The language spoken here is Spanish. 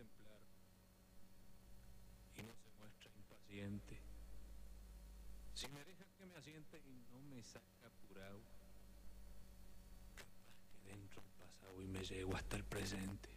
contemplar y no se muestra impaciente, si me deja que me asiente y no me saca apurado, capaz que dentro el pasado y me llego hasta el presente.